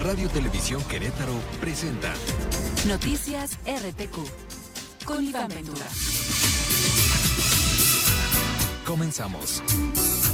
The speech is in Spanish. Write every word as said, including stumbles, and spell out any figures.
Radio Televisión Querétaro presenta Noticias R T Q con Iván Ventura. Comenzamos.